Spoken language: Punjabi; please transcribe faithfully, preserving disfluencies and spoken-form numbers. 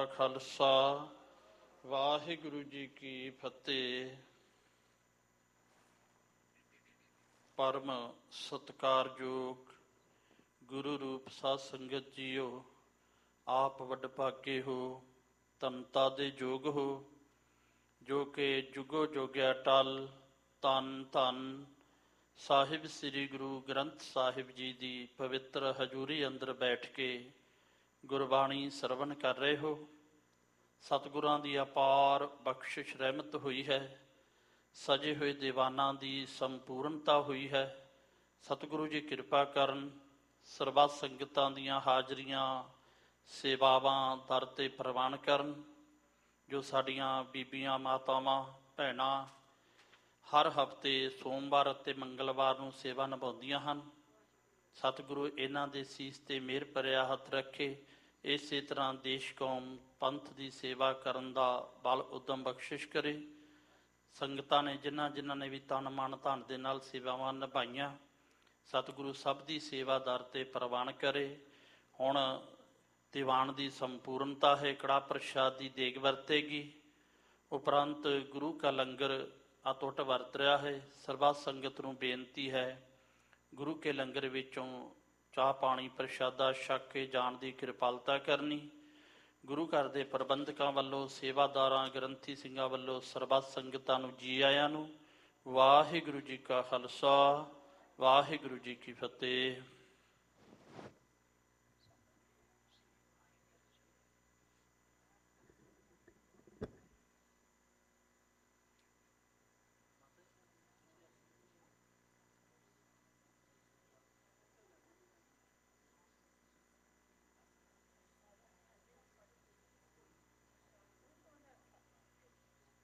ਖਾਲਸਾ ਵਾਹਿਗੁਰੂ ਜੀ ਕੀ ਫਤਿਹ। ਪਰਮ ਸਤਿਕਾਰਯੋਗ ਗੁਰੂ ਰੂਪ ਸਾਧ ਸੰਗਤ ਜੀਓ, ਆਪ ਵਡਭਾਗੇ ਹੋ, ਧੰਨਤਾ ਦੇ ਯੋਗ ਹੋ, ਜੋ ਕਿ ਜੁਗੋ ਜੋਗਿਆ ਟਲ। ਧੰਨ ਧੰਨ ਸਾਹਿਬ ਸ੍ਰੀ ਗੁਰੂ ਗ੍ਰੰਥ ਸਾਹਿਬ ਜੀ ਦੀ ਪਵਿੱਤਰ ਹਜ਼ੂਰੀ ਅੰਦਰ ਬੈਠ ਕੇ ਗੁਰਬਾਣੀ ਸਰਵਣ ਕਰ ਰਹੇ ਹੋ। ਸਤਿਗੁਰਾਂ ਦੀ ਅਪਾਰ ਬਖਸ਼ਿਸ਼ ਰਹਿਮਤ ਹੋਈ ਹੈ, ਸਜੇ ਹੋਏ ਦੀਵਾਨਾਂ ਦੀ ਸੰਪੂਰਨਤਾ ਹੋਈ ਹੈ। ਸਤਿਗੁਰੂ ਜੀ ਕਿਰਪਾ ਕਰਨ, ਸਰਬੱਤ ਸੰਗਤਾਂ ਦੀਆਂ ਹਾਜ਼ਰੀਆਂ ਸੇਵਾਵਾਂ ਦਰ 'ਤੇ ਪ੍ਰਵਾਨ ਕਰਨ। ਜੋ ਸਾਡੀਆਂ ਬੀਬੀਆਂ ਮਾਤਾਵਾਂ ਭੈਣਾਂ ਹਰ ਹਫ਼ਤੇ ਸੋਮਵਾਰ ਅਤੇ ਮੰਗਲਵਾਰ ਨੂੰ ਸੇਵਾ ਨਿਭਾਉਂਦੀਆਂ ਹਨ, ਸਤਿਗੁਰੂ ਇਹਨਾਂ ਦੇ ਸੀਸ 'ਤੇ ਮਿਹਰ ਭਰਿਆ ਹੱਥ ਰੱਖੇ। ਇਸੇ ਤਰ੍ਹਾਂ ਦੇਸ਼ ਕੌਮ ਪੰਥ ਦੀ ਸੇਵਾ ਕਰਨ ਦਾ ਬਲ ਉਦਮ ਬਖਸ਼ਿਸ਼ ਕਰੇ। ਸੰਗਤਾਂ ਨੇ ਜਿਨ੍ਹਾਂ ਜਿਨ੍ਹਾਂ ਨੇ ਵੀ ਤਨ ਮਨ ਧਨ ਦੇ ਨਾਲ ਸੇਵਾਵਾਂ ਨਿਭਾਈਆਂ, ਸਤਿਗੁਰੂ ਸਭ ਦੀ ਸੇਵਾ ਦਰ 'ਤੇ ਪ੍ਰਵਾਨ ਕਰੇ। ਹੁਣ ਦੀਵਾਨ ਦੀ ਸੰਪੂਰਨਤਾ ਹੈ, ਕੜਾਹ ਪ੍ਰਸ਼ਾਦ ਦੀ ਦੇਗ ਵਰਤੇਗੀ। ਉਪਰੰਤ ਗੁਰੂ ਕਾ ਲੰਗਰ ਅਟੁੱਟ ਵਰਤ ਰਿਹਾ ਹੈ। ਸਰਬੱਤ ਸੰਗਤ ਨੂੰ ਬੇਨਤੀ ਹੈ, ਗੁਰੂ ਕੇ ਲੰਗਰ ਵਿੱਚੋਂ ਚਾਹ ਪਾਣੀ ਪ੍ਰਸ਼ਾਦਾ ਛਕ ਕੇ ਜਾਣ ਦੀ ਕਿਰਪਾਲਤਾ ਕਰਨੀ। ਗੁਰੂ ਘਰ ਦੇ ਪ੍ਰਬੰਧਕਾਂ ਵੱਲੋਂ, ਸੇਵਾਦਾਰਾਂ ਗ੍ਰੰਥੀ ਸਿੰਘਾਂ ਵੱਲੋਂ ਸਰਬੱਤ ਸੰਗਤਾਂ ਨੂੰ ਜੀ ਆਇਆਂ ਨੂੰ। ਵਾਹਿਗੁਰੂ ਜੀ ਕਾ ਖਾਲਸਾ ਵਾਹਿਗੁਰੂ ਜੀ ਕੀ ਫਤਿਹ।